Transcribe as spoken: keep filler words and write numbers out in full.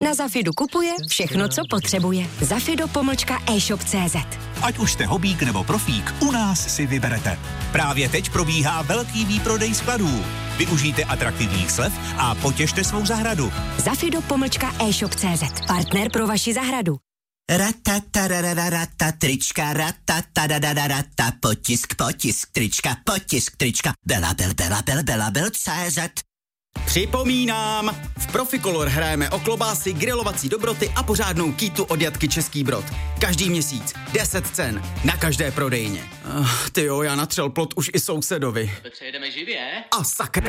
Na Zafidu kupuje všechno, co potřebuje. Zafido pomlčka e-shop tečka cé zet. Ať už jste hobík nebo profík, u nás si vyberete. Právě teď probíhá velký výprodej skladů. Využijte atraktivních slev a potěšte svou zahradu. Zafido pomlčka e-shop tečka cé zet. Partner pro vaši zahradu. Ratatarararata, trička, ratatarararata, potisk, potisk, trička, potisk, trička, Belabel, Belabel, Belabel, cé zet. Připomínám, v Proficolor hrajeme o klobásy, grilovací dobroty a pořádnou kýtu od Jatky Český Brod. Každý měsíc deset cen na každé prodejně. Uh, tyjo, já natřel plot už i sousedovi. Přejedeme živě? A sakra.